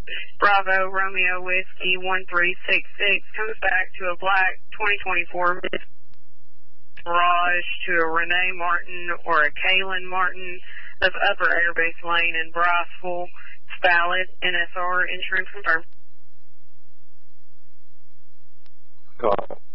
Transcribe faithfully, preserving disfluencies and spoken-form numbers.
Bravo Romeo Whiskey one three six six comes back to a black twenty twenty-four Mirage to a Renee Martin or a Kaylin Martin of Upper Airbase Lane in Briceville. It's valid. N S R insurance confirmed. Got it.